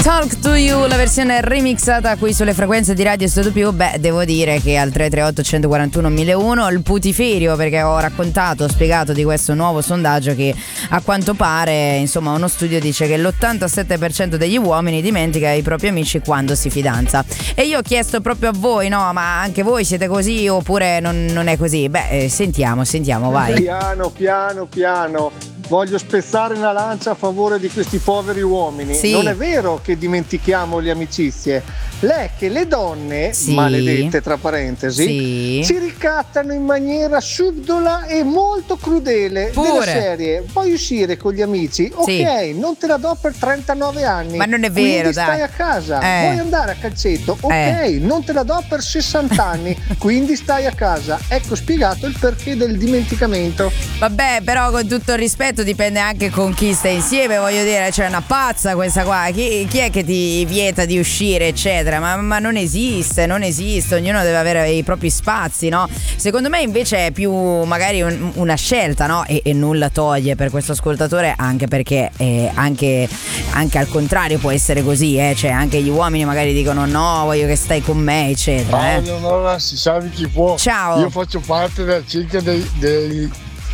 Talk to You, la versione remixata qui sulle frequenze di Radio Studio Più. Beh, devo dire che al 338 141 1001 il putiferio, perché ho spiegato di questo nuovo sondaggio che a quanto pare, insomma, uno studio dice che l'87% degli uomini dimentica i propri amici quando si fidanza. E io ho chiesto proprio a voi, no, ma anche voi siete così oppure non è così? Beh, sentiamo, vai. Piano. Voglio spezzare una lancia a favore di questi poveri uomini. Sì. Non è vero che dimentichiamo le amicizie. Lei che le donne, sì, maledette tra parentesi, sì, si ricattano in maniera subdola e molto crudele. Pure. Della serie, vuoi uscire con gli amici? Ok, sì, non te la do per 39 anni. ma non è vero, quindi dai. stai a casa. Vuoi andare a calcetto? Ok, non te la do per 60 anni. Quindi stai a casa. Ecco spiegato il perché del dimenticamento. Vabbè, però con tutto il rispetto dipende anche con chi stai insieme, voglio dire, c'è una pazza questa qua. Chi è che ti vieta di uscire, eccetera? Ma non esiste, ognuno deve avere i propri spazi, no? Secondo me invece è più magari una scelta, no? E nulla toglie per questo ascoltatore, anche perché anche al contrario può essere così, cioè anche gli uomini magari dicono no, voglio che stai con me, eccetera. Allora si sa chi può. Ciao. Io faccio parte del circa dei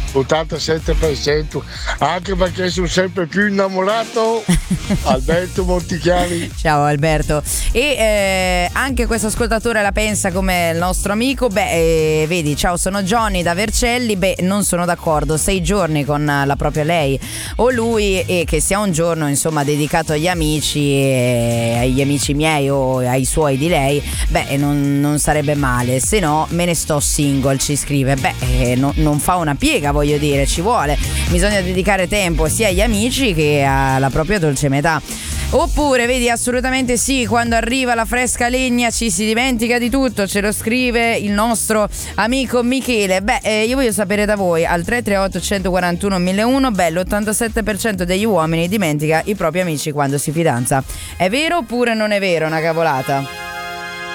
87%, anche perché sono sempre più innamorato. Alberto Montichiari. Ciao Alberto. E anche questo ascoltatore la pensa come il nostro amico. Beh, vedi, ciao, sono Johnny da Vercelli. Beh, non sono d'accordo. 6 giorni con la propria lei o lui, e che sia un giorno insomma dedicato agli amici, agli amici miei o ai suoi di lei, beh, non sarebbe male. Se no me ne sto single, ci scrive. Beh, non fa una piega, voglio dire, ci vuole, bisogna dedicare tempo sia agli amici che alla propria dolce metà. Oppure vedi, assolutamente sì, quando arriva la fresca legna ci si dimentica di tutto, ce lo scrive il nostro amico Michele. Beh, io voglio sapere da voi al 338 141 1001. Beh, l'87% degli uomini dimentica i propri amici quando si fidanza. È vero oppure non è vero? Una cavolata?